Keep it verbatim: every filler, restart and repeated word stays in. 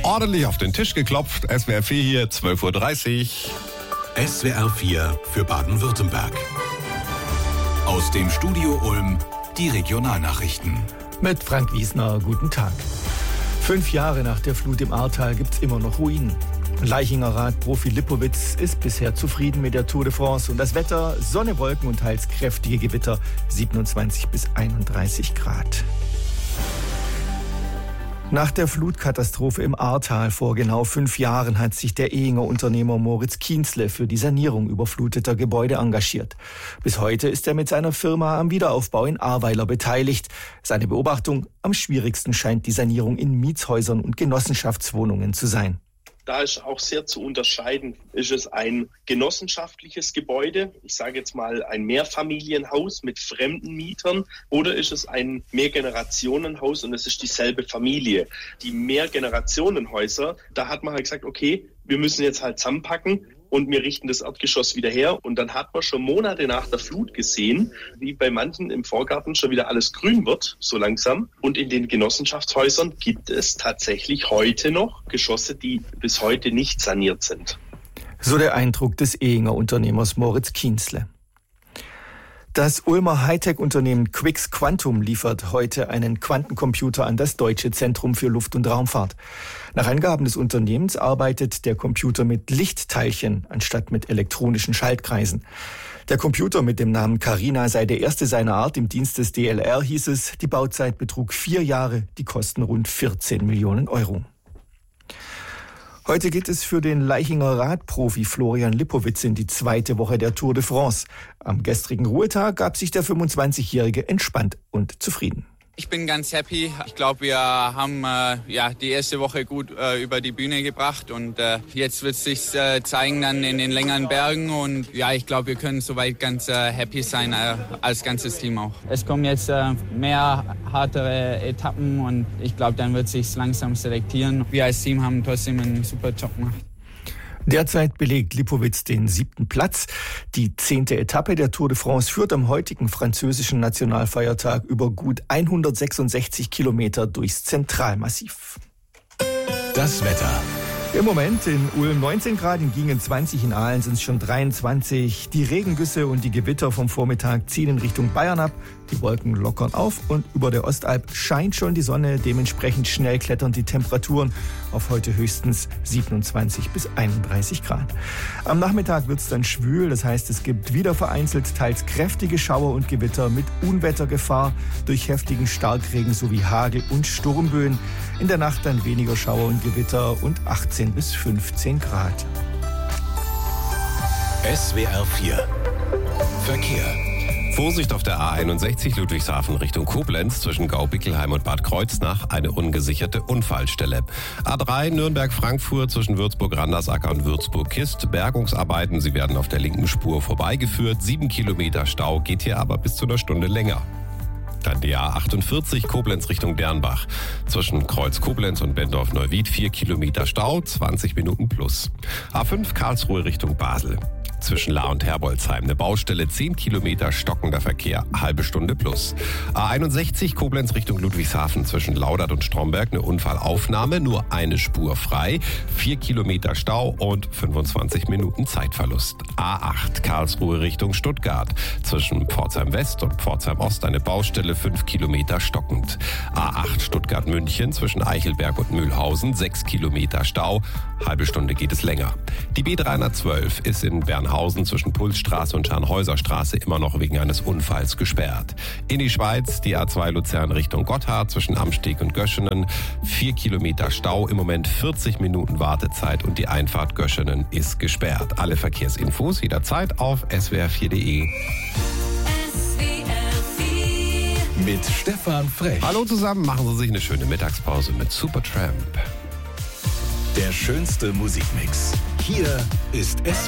Ordentlich auf den Tisch geklopft. S W R vier hier, zwölf Uhr dreißig. S W R vier für Baden-Württemberg. Aus dem Studio Ulm die Regionalnachrichten. Mit Frank Wiesner, guten Tag. Fünf Jahre nach der Flut im Ahrtal gibt's immer noch Ruinen. Leichinger Radprofi Lippowitz ist bisher zufrieden mit der Tour de France und das Wetter, Sonne, Wolken und teils kräftige Gewitter, siebenundzwanzig bis einunddreißig Grad. Nach der Flutkatastrophe im Ahrtal vor genau fünf Jahren hat sich der Ehinger Unternehmer Moritz Kienzle für die Sanierung überfluteter Gebäude engagiert. Bis heute ist er mit seiner Firma am Wiederaufbau in Ahrweiler beteiligt. Seine Beobachtung: am schwierigsten scheint die Sanierung in Mietshäusern und Genossenschaftswohnungen zu sein. Da ist auch sehr zu unterscheiden, ist es ein genossenschaftliches Gebäude, ich sage jetzt mal ein Mehrfamilienhaus mit fremden Mietern, oder ist es ein Mehrgenerationenhaus und es ist dieselbe Familie. Die Mehrgenerationenhäuser, da hat man halt gesagt, okay, wir müssen jetzt halt zusammenpacken und wir richten das Erdgeschoss wieder her. Und dann hat man schon Monate nach der Flut gesehen, wie bei manchen im Vorgarten schon wieder alles grün wird, so langsam. Und in den Genossenschaftshäusern gibt es tatsächlich heute noch Geschosse, die bis heute nicht saniert sind. So der Eindruck des Ehinger Unternehmers Moritz Kienzle. Das Ulmer Hightech-Unternehmen Quix Quantum liefert heute einen Quantencomputer an das Deutsche Zentrum für Luft- und Raumfahrt. Nach Angaben des Unternehmens arbeitet der Computer mit Lichtteilchen anstatt mit elektronischen Schaltkreisen. Der Computer mit dem Namen Carina sei der erste seiner Art im Dienst des D L R, hieß es. Die Bauzeit betrug vier Jahre, die Kosten rund vierzehn Millionen Euro. Heute geht es für den Leichinger Radprofi Florian Lippowitz in die zweite Woche der Tour de France. Am gestrigen Ruhetag gab sich der fünfundzwanzigjährige entspannt und zufrieden. Ich bin ganz happy. Ich glaube, wir haben äh, ja die erste Woche gut äh, über die Bühne gebracht und äh, jetzt wird es sich äh, zeigen dann in den längeren Bergen und ja, ich glaube, wir können soweit ganz äh, happy sein äh, als ganzes Team auch. Es kommen jetzt äh, mehr hartere Etappen und ich glaube, dann wird es sich langsam selektieren. Wir als Team haben trotzdem einen super Job gemacht. Derzeit belegt Lippowitz den siebten Platz. Die zehnte Etappe der Tour de France führt am heutigen französischen Nationalfeiertag über gut hundertsechsundsechzig Kilometer durchs Zentralmassiv. Das Wetter. Im Moment in Ulm neunzehn Grad, in Gingen zwanzig, in Aalen sind es schon dreiundzwanzig. Die Regengüsse und die Gewitter vom Vormittag ziehen in Richtung Bayern ab. Die Wolken lockern auf und über der Ostalb scheint schon die Sonne. Dementsprechend schnell klettern die Temperaturen auf heute höchstens siebenundzwanzig bis einunddreißig Grad. Am Nachmittag wird es dann schwül, das heißt, es gibt wieder vereinzelt teils kräftige Schauer und Gewitter mit Unwettergefahr durch heftigen Starkregen sowie Hagel und Sturmböen. In der Nacht dann weniger Schauer und Gewitter und achtzehn bis fünfzehn Grad. S W R vier Verkehr. Vorsicht auf der A einundsechzig Ludwigshafen Richtung Koblenz zwischen Gaubickelheim und Bad Kreuznach, eine ungesicherte Unfallstelle. A drei Nürnberg-Frankfurt zwischen Würzburg-Randersacker und Würzburg-Kist. Bergungsarbeiten, sie werden auf der linken Spur vorbeigeführt. Sieben Kilometer Stau, geht hier aber bis zu einer Stunde länger. Dann die A achtundvierzig Koblenz Richtung Dernbach. Zwischen Kreuz Koblenz und Bendorf-Neuwied vier Kilometer Stau, zwanzig Minuten plus. A fünf Karlsruhe Richtung Basel. Zwischen Lahr und Herbolzheim eine Baustelle, zehn Kilometer stockender Verkehr, halbe Stunde plus. A einundsechzig Koblenz Richtung Ludwigshafen zwischen Laudert und Stromberg eine Unfallaufnahme, nur eine Spur frei, vier Kilometer Stau und fünfundzwanzig Minuten Zeitverlust. A acht Karlsruhe Richtung Stuttgart zwischen Pforzheim West und Pforzheim Ost eine Baustelle, fünf Kilometer stockend. A acht Stuttgart München zwischen Eichelberg und Mühlhausen, sechs Kilometer Stau, halbe Stunde geht es länger. Die B dreihundertzwölf ist in Bernhausen zwischen Pulsstraße und Scharnhäuserstraße immer noch wegen eines Unfalls gesperrt. In die Schweiz die A zwei Luzern Richtung Gotthard zwischen Amsteg und Göschenen. Vier Kilometer Stau, im Moment vierzig Minuten Wartezeit und die Einfahrt Göschenen ist gesperrt. Alle Verkehrsinfos jederzeit auf s w r vier punkt d e. Mit Stefan Frech. Hallo zusammen, machen Sie sich eine schöne Mittagspause mit Supertramp. Der schönste Musikmix. Hier ist S